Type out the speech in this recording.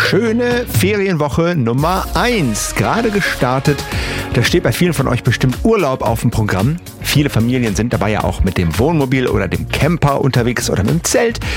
schöne Ferienwoche Nummer 1. Gerade gestartet. Da steht bei vielen von euch bestimmt Urlaub auf dem Programm. Viele Familien sind dabei ja auch mit dem Wohnmobil oder dem Camper unterwegs oder mit dem Zelt.